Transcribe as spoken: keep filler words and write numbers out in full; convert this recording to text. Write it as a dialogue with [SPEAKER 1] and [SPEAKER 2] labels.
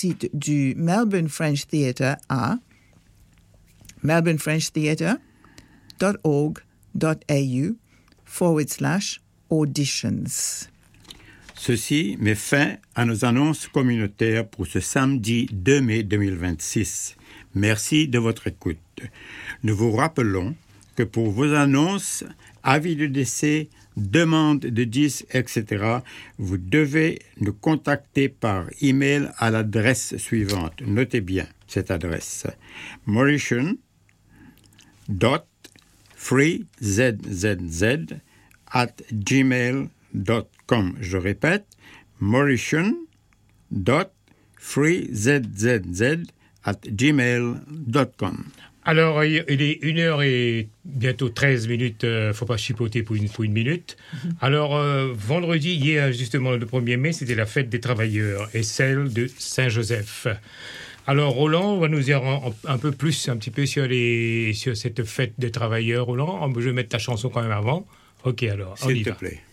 [SPEAKER 1] site du Melbourne French Theatre à melbournefrenchtheatre.org.au forward slash auditions.
[SPEAKER 2] Ceci met fin à nos annonces communautaires pour ce samedi deux mai deux mille vingt-six. Merci de votre écoute. Nous vous rappelons que pour vos annonces, avis de décès, demandes de disques, et cetera, vous devez nous contacter par email à l'adresse suivante. Notez bien cette adresse. Mauritian dot freezzz at gmail dot com. Je répète, Mauritian dot freezzz at gmail dot com.
[SPEAKER 3] Alors, il est une heure et bientôt treize minutes, euh, faut pas chipoter pour une, pour une minute. Mm-hmm. Alors, euh, vendredi, hier, justement, le premier mai, c'était la fête des travailleurs et celle de Saint-Joseph. Alors, Roland va nous dire un, un peu plus, un petit peu sur, les, sur cette fête des travailleurs. Roland, je vais mettre ta chanson quand même avant. Ok, alors, on
[SPEAKER 2] S'il
[SPEAKER 3] y
[SPEAKER 2] te
[SPEAKER 3] va.
[SPEAKER 2] plaît.